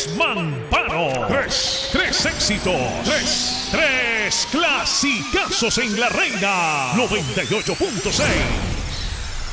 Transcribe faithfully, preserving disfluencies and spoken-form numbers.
Tres Mampano. Tres. Tres éxitos. Tres. Tres clasicazos en la Reina. noventa y ocho punto seis.